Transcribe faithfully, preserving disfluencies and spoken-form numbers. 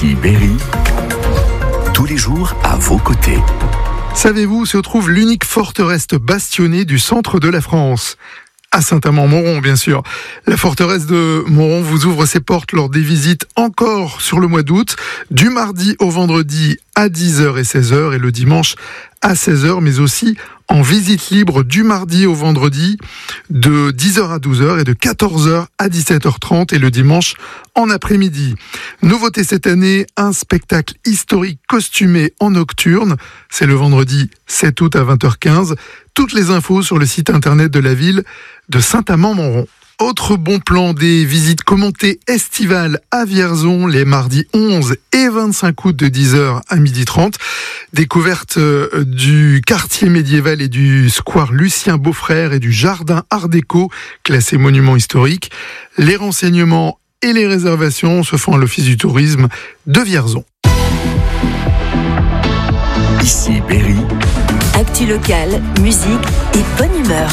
Ici Berry, tous les jours à vos côtés. Savez-vous où se trouve l'unique forteresse bastonnée du centre de la France ? À Saint-Amand-Montrond, bien sûr. La forteresse de Montrond vous ouvre ses portes lors des visites encore sur le mois d'août, du mardi au vendredi à dix heures et seize heures et le dimanche à seize heures, mais aussi en visite libre du mardi au vendredi de dix heures à douze heures et de quatorze heures à dix-sept heures trente et le dimanche en après-midi. Nouveauté cette année, un spectacle historique costumé en nocturne. C'est le vendredi sept août à vingt heures quinze. Toutes les infos sur le site internet de la ville de Saint-Amand-Montrond. Autre bon plan, des visites commentées estivales à Vierzon les mardis onze et vingt-cinq août de dix heures à midi trente. Découverte du quartier médiéval et du square Lucien Beaufrère et du jardin Art déco, classé monument historique. Les renseignements et les réservations se font à l'Office du tourisme de Vierzon. Ici Berry. Actu locale, musique et bonne humeur.